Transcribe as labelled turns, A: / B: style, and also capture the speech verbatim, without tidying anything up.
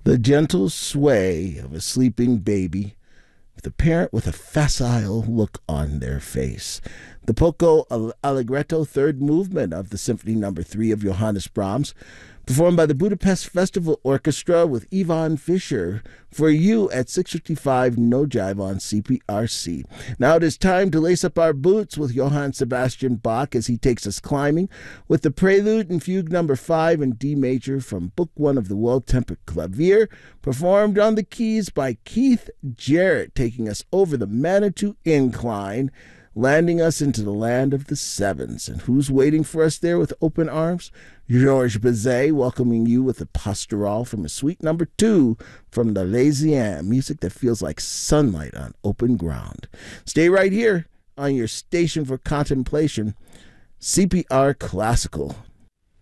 A: The gentle sway of a sleeping baby, with a parent with a facile look on their face. The Poco Allegretto, third movement of the Symphony Number Three of Johannes Brahms, performed by the Budapest Festival Orchestra with Ivan Fischer, for you at six fifty-five No Jive on C P R C. Now it is time to lace up our boots with Johann Sebastian Bach as he takes us climbing with the Prelude and Fugue Number Five in D major from Book One of the World Tempered Clavier, performed on the keys by Keith Jarrett, taking us over the Manitou Incline, landing us into the land of the sevens. And who's waiting for us there with open arms? Georges Bizet, welcoming you with a pastoral from a suite number two from the Laisienne, music that feels like sunlight on open ground. Stay right here on your station for contemplation, C P R Classical.